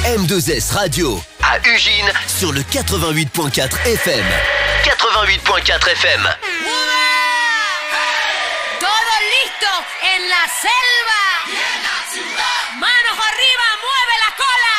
M2S Radio à Ugine sur le 88.4 FM. 88.4 FM. Todo listo en la selva. Manos arriba, mueve la cola.